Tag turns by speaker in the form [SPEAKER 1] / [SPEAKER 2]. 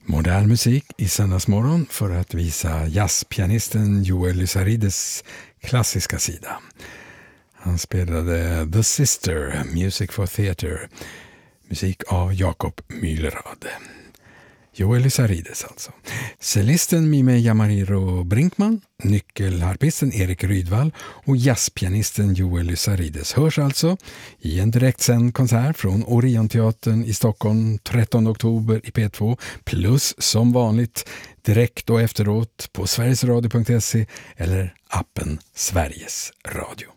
[SPEAKER 1] Modern musik i söndagsmorgon för att visa jazzpianisten Joel Lysarides klassiska sida. Han spelade The Sister, Music for Theatre, musik av Jakob Mühlrad. Joel Lysarides alltså. Cellisten Mime Yamariro Brinkman, nyckelharpisten Erik Rydvall och jazzpianisten Joel Lysarides hörs alltså i en direktsänd konsert från Orionteatern i Stockholm 13 oktober i P2 plus som vanligt direkt och efteråt på sverigesradio.se eller appen Sveriges Radio.